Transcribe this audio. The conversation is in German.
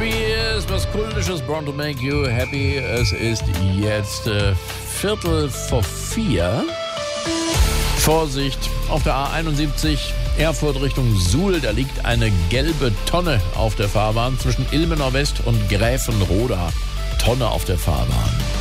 Spears, was Kultisches, Born to Make You Happy. Es ist jetzt 3:45. Vorsicht, auf der A71 Erfurt Richtung Suhl, da liegt eine gelbe Tonne auf der Fahrbahn zwischen Ilmenau West und Gräfenroda. Tonne auf der Fahrbahn.